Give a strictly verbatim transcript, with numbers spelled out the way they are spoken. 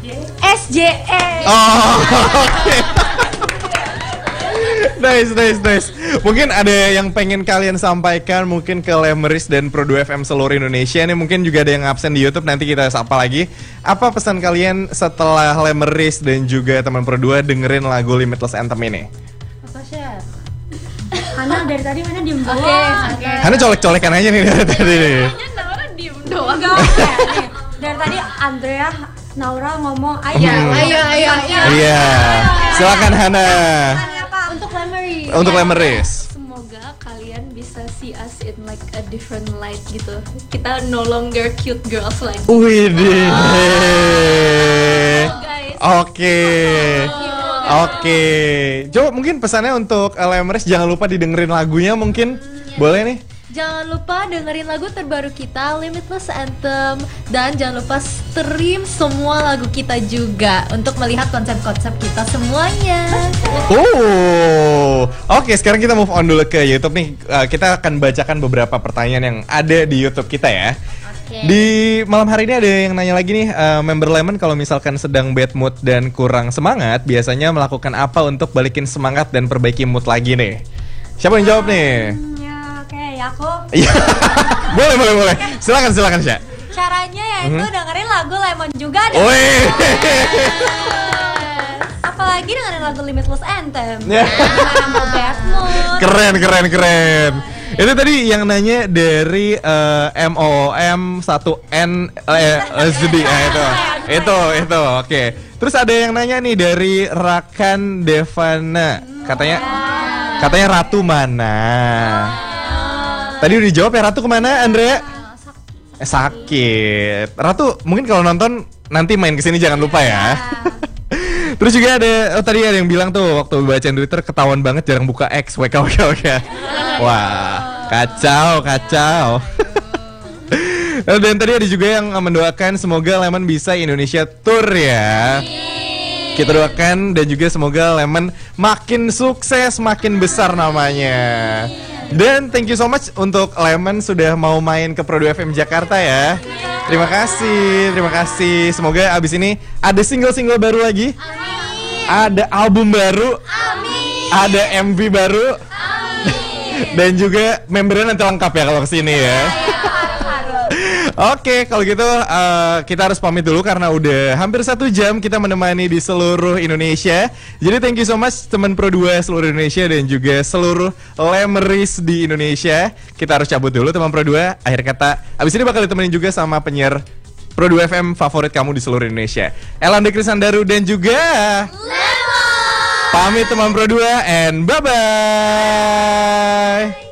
S J E. Oh, oke. Nice, nice, nice. Mungkin ada yang pengen kalian sampaikan mungkin ke Lemeris dan Pro dua F M seluruh Indonesia. Ini mungkin juga ada yang absen di YouTube, nanti kita sapa lagi. Apa pesan kalian setelah Lemeris dan juga teman Pro dua dengerin lagu Limitless Anthem ini? Apa sih? Hana dari tadi mana diem doang. Oke, oke. Hana colek-colekan aja nih dari tadi. Kayaknya Naura diem doang. Enggak, nih. Dari tadi Andrea, Naura ngomong ayo. Hmm. Ayo, ayo, ayo. Iya. Silakan Hana. Untuk Lemery. Untuk Lemeris. Semoga kalian bisa see us in like a different light gitu. Kita no longer cute girls lagi. Widih. Guys. Oke. Oke. Coba mungkin pesannya untuk Lemeris, jangan lupa didengerin lagunya mungkin. Boleh nih. Jangan lupa dengerin lagu terbaru kita, Limitless Anthem. Dan jangan lupa stream semua lagu kita juga untuk melihat konsep-konsep kita semuanya. Oh, oke. Sekarang kita move on dulu ke YouTube nih. Uh, kita akan bacakan beberapa pertanyaan yang ada di YouTube kita ya. Okay. Di malam hari ini ada yang nanya lagi nih, uh, member Lemon kalau misalkan sedang bad mood dan kurang semangat, biasanya melakukan apa untuk balikin semangat dan perbaiki mood lagi nih? Siapa yang jawab nih? Aku Iya. Boleh, boleh, boleh. Silakan, silakan, Sya. caranya yaitu Mhm. dengerin lagu Lemon juga deh. Wih. Apalagi dengerin lagu Limitless Anthem. Ya. Gimana mau bad mood? Keren, keren, keren. Itu tadi yang nanya dari uh, M O M satu N eh, S D eh, itu. Itu, itu. Oke. Terus ada yang nanya nih dari Rakan Devana. Katanya katanya Ratu mana? Tadi udah dijawab ya, Ratu kemana, Andrea? Eh, sakit. Ratu mungkin kalau nonton nanti main kesini jangan lupa ya. Terus juga ada, oh tadi ada yang bilang tuh waktu bacain Twitter ketahuan banget jarang buka X. W K W K W K. Wah, kacau, kacau. Dan tadi ada juga yang mendoakan semoga Lemon bisa Indonesia Tour ya. Kita doakan dan juga semoga Lemon makin sukses, makin besar namanya. Dan thank you so much untuk Lemon sudah mau main ke Pro dua F M Jakarta ya. Terima kasih, terima kasih. Semoga abis ini ada single-single baru lagi. Amin. Ada album baru. Amin. Ada M V baru. Amin. Dan juga membernya nanti lengkap ya kalau kesini ya. Oke, kalau gitu uh, kita harus pamit dulu karena udah hampir satu jam kita menemani di seluruh Indonesia. Jadi thank you so much teman Pro dua seluruh Indonesia dan juga seluruh Lemeris di Indonesia. Kita harus cabut dulu teman Pro dua. Akhir kata, abis ini bakal ditemenin juga sama penyiar Pro dua F M favorit kamu di seluruh Indonesia, Elanda Krisandaru dan juga Lemon. Pamit teman Pro dua and bye-bye.